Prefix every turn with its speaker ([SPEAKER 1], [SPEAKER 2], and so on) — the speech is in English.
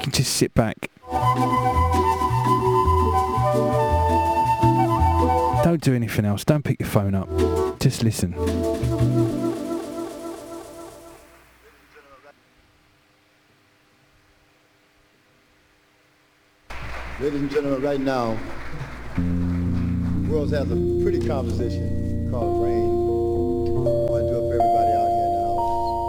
[SPEAKER 1] can just sit back. Don't do anything else. Don't pick your phone up. Just listen.
[SPEAKER 2] Ladies and gentlemen, right now, Worlds has a pretty composition called Rain.